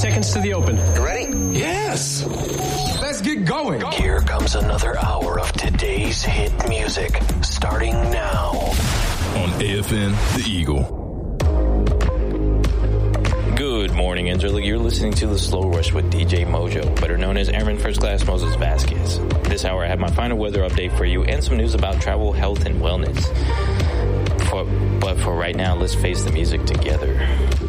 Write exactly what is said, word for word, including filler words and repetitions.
seconds to the open. You ready? Yes. Let's get going. Here comes another hour of today's hit music, starting now. On A F N, The Eagle. Good morning, Angela. You're listening to The Slow Rush with D J Mojo, better known as Airman First Class Moses Vasquez. This hour, I have my final weather update for you and some news about travel, health, and wellness. For, but for right now, let's face the music together.